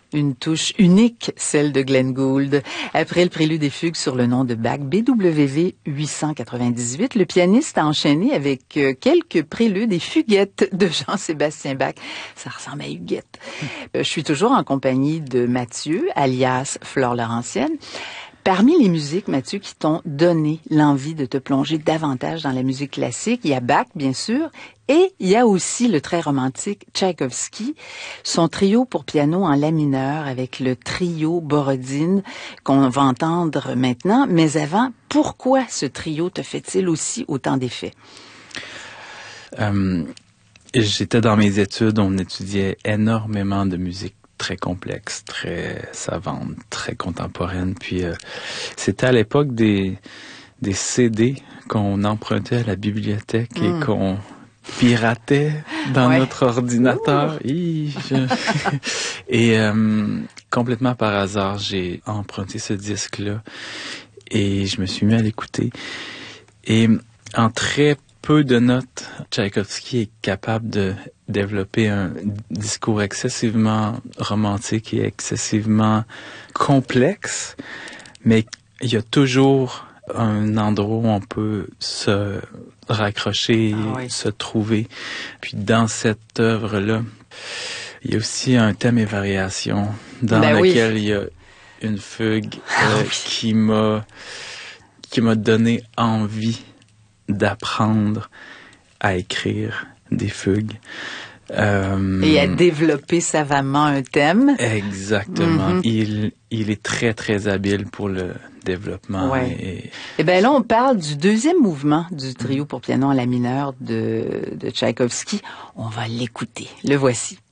Une touche unique, celle de Glenn Gould. Après le prélude et fugue sur le nom de Bach, BWV 898, le pianiste a enchaîné avec quelques préludes et fuguettes de Jean-Sébastien Bach. Ça ressemble à Huguette. Je suis toujours en compagnie de Mathieu, alias Flore Laurentienne. Parmi les musiques, Mathieu, qui t'ont donné l'envie de te plonger davantage dans la musique classique, il y a Bach, bien sûr, et il y a aussi le très romantique Tchaïkovski, son trio pour piano en la mineur avec le trio Borodine qu'on va entendre maintenant. Mais avant, pourquoi ce trio te fait-il aussi autant d'effet? J'étais dans mes études, on étudiait énormément de musique très complexe, très savante, très contemporaine. Puis c'était à l'époque des CD qu'on empruntait à la bibliothèque et qu'on piratait dans notre ordinateur. Et complètement par hasard, j'ai emprunté ce disque-là et je me suis mis à l'écouter. Et en très peu de notes, Tchaïkovski est capable de développer un discours excessivement romantique et excessivement complexe, mais il y a toujours un endroit où on peut se raccrocher, se trouver. Puis dans cette œuvre-là, il y a aussi un thème et variation dans lequel il y a une fugue qui m'a donné envie d'apprendre à écrire des fugues. Et à développer savamment un thème. Exactement. Il est très, très habile pour le développement. Et bien là, on parle du deuxième mouvement du trio pour piano en la mineur de Tchaïkovski. On va l'écouter. Le voici.